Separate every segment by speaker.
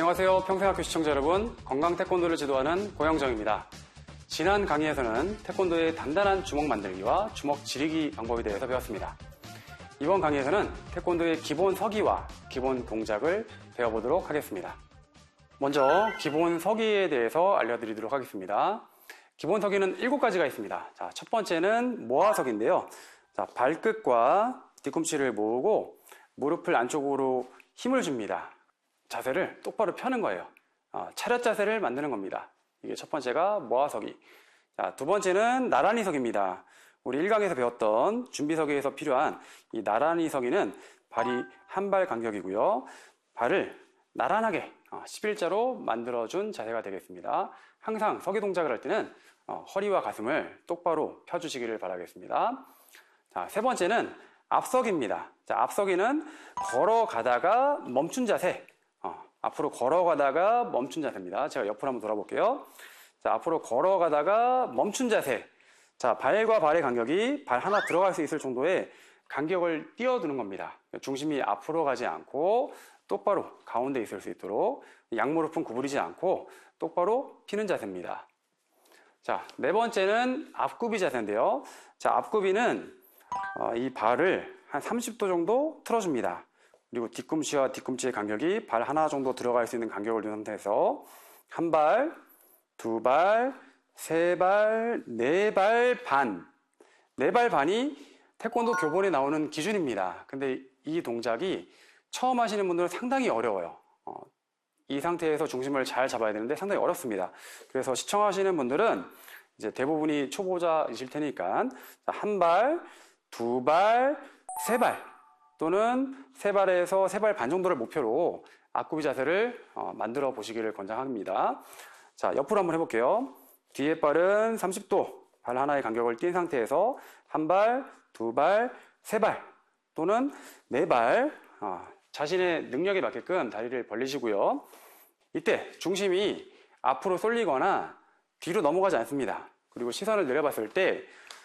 Speaker 1: 안녕하세요. 평생학교 시청자 여러분, 건강 태권도를 지도하는 고영정입니다. 지난 강의에서는 태권도의 단단한 주먹 만들기와 주먹 지리기 방법에 대해서 배웠습니다. 이번 강의에서는 태권도의 기본 서기와 기본 동작을 배워보도록 하겠습니다. 먼저 기본 서기에 대해서 알려드리도록 하겠습니다. 기본 서기는 7가지가 있습니다. 자, 첫 번째는 모아서기인데요. 자, 발끝과 뒤꿈치를 모으고 무릎을 안쪽으로 힘을 줍니다. 자세를 똑바로 펴는 거예요. 차렷 자세를 만드는 겁니다. 이게 첫 번째가 모아서기. 자, 두 번째는 나란히 서기입니다. 우리 1강에서 배웠던 준비서기에서 필요한 이 나란히 서기는 발이 한 발 간격이고요. 발을 나란하게 11자로 만들어준 자세가 되겠습니다. 항상 서기 동작을 할 때는 허리와 가슴을 똑바로 펴주시기를 바라겠습니다. 자, 세 번째는 앞서기입니다. 자, 앞서기는 걸어가다가 멈춘 자세. 앞으로 걸어가다가 멈춘 자세입니다. 제가 옆으로 한번 돌아볼게요. 자, 앞으로 걸어가다가 멈춘 자세. 자, 발과 발의 간격이 발 하나 들어갈 수 있을 정도의 간격을 띄워두는 겁니다. 중심이 앞으로 가지 않고 똑바로 가운데 있을 수 있도록 양무릎은 구부리지 않고 똑바로 피는 자세입니다. 자, 네 번째는 앞굽이 자세인데요. 자, 앞굽이는 이 발을 한 30도 정도 틀어줍니다. 그리고 뒤꿈치와 뒤꿈치의 간격이 발 하나 정도 들어갈 수 있는 간격을 둔 상태에서 한 발, 두 발, 세 발, 네 발 반. 네 발 반이 태권도 교본에 나오는 기준입니다. 근데 이 동작이 처음 하시는 분들은 상당히 어려워요. 이 상태에서 중심을 잘 잡아야 되는데 상당히 어렵습니다. 그래서 시청하시는 분들은 이제 대부분이 초보자이실 테니까 한 발, 두 발, 세 발 또는 세 발에서 세 발 반 정도를 목표로 앞굽이 자세를 만들어 보시기를 권장합니다. 자, 옆으로 한번 해볼게요. 뒤에 발은 30도 발 하나의 간격을 띈 상태에서 한 발, 두 발, 세 발 또는 네 발 자신의 능력에 맞게끔 다리를 벌리시고요. 이때 중심이 앞으로 쏠리거나 뒤로 넘어가지 않습니다. 그리고 시선을 내려봤을 때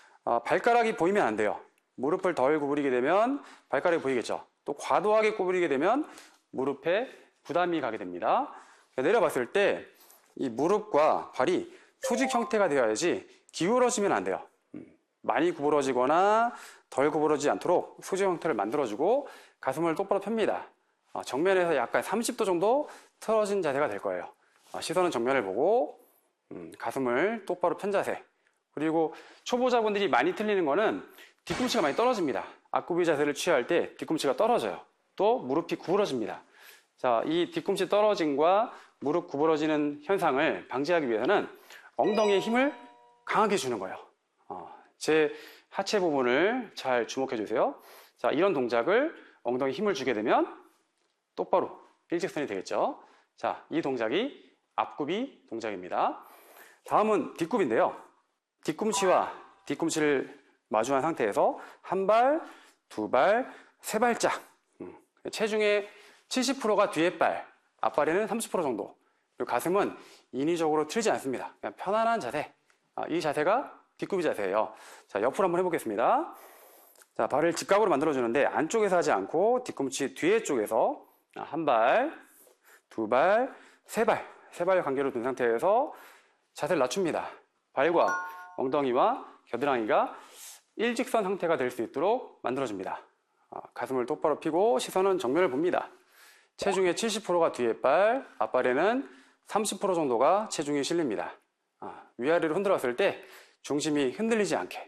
Speaker 1: 발가락이 보이면 안 돼요. 무릎을 덜 구부리게 되면 발가락이 보이겠죠. 또 과도하게 구부리게 되면 무릎에 부담이 가게 됩니다. 내려봤을 때 이 무릎과 발이 수직 형태가 되어야지 기울어지면 안 돼요. 많이 구부러지거나 덜 구부러지지 않도록 수직 형태를 만들어주고 가슴을 똑바로 펴니다. 정면에서 약간 30도 정도 틀어진 자세가 될 거예요. 시선은 정면을 보고 가슴을 똑바로 편 자세. 그리고 초보자분들이 많이 틀리는 거는 뒤꿈치가 많이 떨어집니다. 앞굽이 자세를 취할 때 뒤꿈치가 떨어져요. 또 무릎이 구부러집니다. 자, 이 뒤꿈치 떨어짐과 무릎 구부러지는 현상을 방지하기 위해서는 엉덩이에 힘을 강하게 주는 거예요. 제 하체 부분을 잘 주목해 주세요. 자, 이런 동작을 엉덩이에 힘을 주게 되면 똑바로 일직선이 되겠죠. 자, 이 동작이 앞굽이 동작입니다. 다음은 뒷굽인데요. 뒤꿈치와 뒤꿈치를 마주한 상태에서 한 발, 두 발, 세 발짝. 체중의 70%가 뒤에 발, 앞발에는 30% 정도. 그리고 가슴은 인위적으로 틀지 않습니다. 그냥 편안한 자세. 이 자세가 뒷굽이 자세예요. 자, 옆으로 한번 해보겠습니다. 자, 발을 직각으로 만들어주는데 안쪽에서 하지 않고 뒤꿈치 뒤에 쪽에서 한 발, 두 발, 세 발, 세 발 간격을 둔 상태에서 자세를 낮춥니다. 발과 엉덩이와 겨드랑이가 일직선 상태가 될 수 있도록 만들어줍니다. 가슴을 똑바로 펴고 시선은 정면을 봅니다. 체중의 70%가 뒤에 발, 앞발에는 30% 정도가 체중이 실립니다. 위아래로 흔들었을 때 중심이 흔들리지 않게.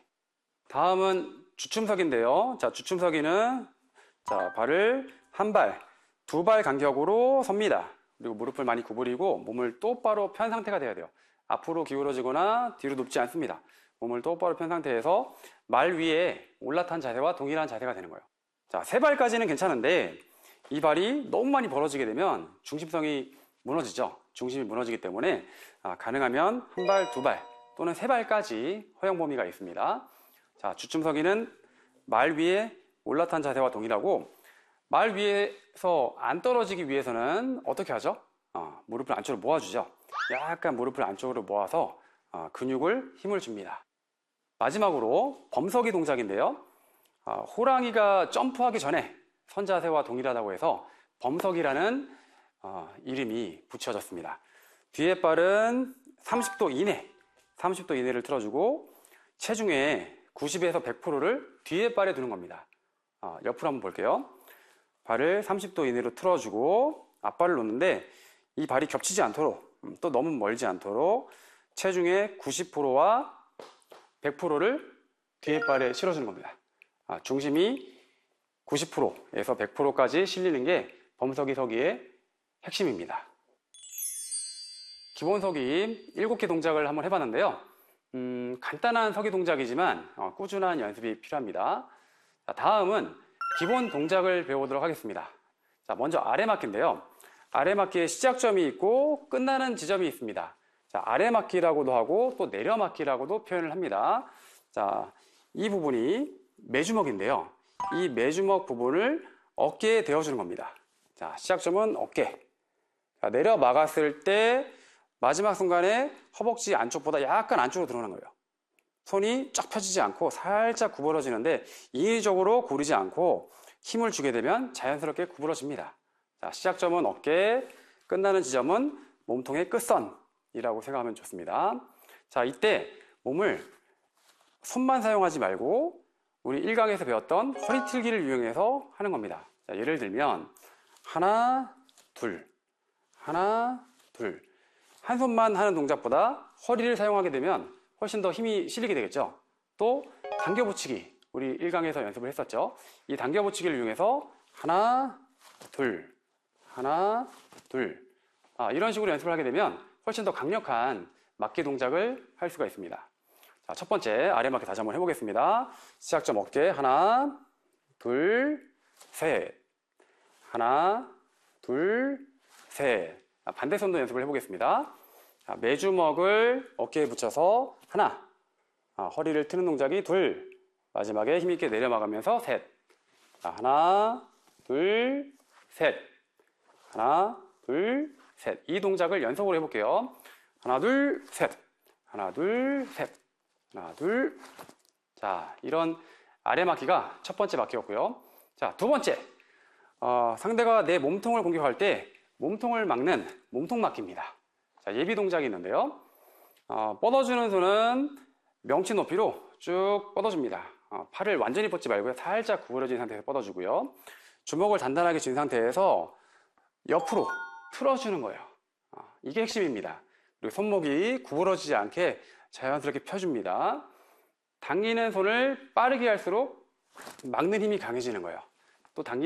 Speaker 1: 다음은 주춤서기인데요. 자, 주춤서기는 자, 발을 한 발, 두 발 간격으로 섭니다. 그리고 무릎을 많이 구부리고 몸을 똑바로 편 상태가 돼야 돼요. 앞으로 기울어지거나 뒤로 눕지 않습니다. 몸을 똑바로 편 상태에서 말 위에 올라탄 자세와 동일한 자세가 되는 거예요. 자, 세 발까지는 괜찮은데 이 발이 너무 많이 벌어지게 되면 중심성이 무너지죠. 중심이 무너지기 때문에 가능하면 한 발, 두 발 또는 세 발까지 허용 범위가 있습니다. 자, 주춤서기는 말 위에 올라탄 자세와 동일하고 말 위에서 안 떨어지기 위해서는 어떻게 하죠? 무릎을 안쪽으로 모아주죠. 약간 무릎을 안쪽으로 모아서 근육을 힘을 줍니다. 마지막으로 범서기 동작인데요. 호랑이가 점프하기 전에 선자세와 동일하다고 해서 범석이라는 이름이 붙여졌습니다. 뒤에 발은 30도 이내를 틀어주고 체중의 90에서 100%를 뒤에 발에 두는 겁니다. 옆으로 한번 볼게요. 발을 30도 이내로 틀어주고 앞발을 놓는데 이 발이 겹치지 않도록 또 너무 멀지 않도록 체중의 90%와 100%를 뒤에 발에 실어주는 겁니다. 중심이 90%에서 100%까지 실리는 게 범서기 서기의 핵심입니다. 기본 서기 7개 동작을 한번 해봤는데요. 간단한 서기 동작이지만 꾸준한 연습이 필요합니다. 자, 다음은 기본 동작을 배워보도록 하겠습니다. 자, 먼저 아래맞기인데요. 아래맞기의 시작점이 있고 끝나는 지점이 있습니다. 자, 아래맞기라고도 하고 또 내려맞기라고도 표현을 합니다. 자, 이 부분이 매주먹인데요. 이 매주먹 부분을 어깨에 대어주는 겁니다. 자, 시작점은 어깨. 자, 내려막았을 때 마지막 순간에 허벅지 안쪽보다 약간 안쪽으로 들어가는 거예요. 손이 쫙 펴지지 않고 살짝 구부러지는데 인위적으로 고르지 않고 힘을 주게 되면 자연스럽게 구부러집니다. 자, 시작점은 어깨, 끝나는 지점은 몸통의 끝선이라고 생각하면 좋습니다. 자, 이때 몸을 손만 사용하지 말고 우리 1강에서 배웠던 허리 틀기를 이용해서 하는 겁니다. 자, 예를 들면 하나, 둘, 하나, 둘. 한 손만 하는 동작보다 허리를 사용하게 되면 훨씬 더 힘이 실리게 되겠죠. 또 당겨붙이기, 우리 1강에서 연습을 했었죠. 이 당겨붙이기를 이용해서 하나, 둘, 하나, 둘. 이런 식으로 연습을 하게 되면 훨씬 더 강력한 맞기 동작을 할 수가 있습니다. 자, 첫 번째 아래맞기 다시 한번 해보겠습니다. 시작점 어깨 하나, 둘, 셋. 하나, 둘, 셋. 반대 손도 연습을 해보겠습니다. 자, 매주먹을 어깨에 붙여서 하나, 허리를 트는 동작이 둘, 마지막에 힘있게 내려막으면서 셋. 자, 하나, 둘, 셋. 하나, 둘, 셋. 이 동작을 연속으로 해볼게요. 하나, 둘, 셋. 하나, 둘, 셋. 하나, 둘. 자, 이런 아래맞기가 첫 번째 맞기였고요. 자, 두 번째. 상대가 내 몸통을 공격할 때 몸통을 막는 몸통 맞기입니다. 자, 예비 동작이 있는데요. 뻗어주는 손은 명치 높이로 쭉 뻗어줍니다. 팔을 완전히 뻗지 말고요. 살짝 구부러진 상태에서 뻗어주고요. 주먹을 단단하게 쥔 상태에서 옆으로 틀어주는 거예요. 이게 핵심입니다. 그리고 손목이 구부러지지 않게 자연스럽게 펴줍니다. 당기는 손을 빠르게 할수록 막는 힘이 강해지는 거예요. 또 당기는